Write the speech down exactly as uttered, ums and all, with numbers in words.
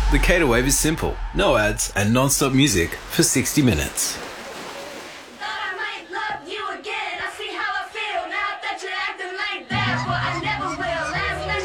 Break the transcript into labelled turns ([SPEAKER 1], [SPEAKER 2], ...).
[SPEAKER 1] The Cater Wave is simple. No ads and non-stop music for sixty minutes.
[SPEAKER 2] Thought I might love you again. I see how I feel now that you're acting like that, but I never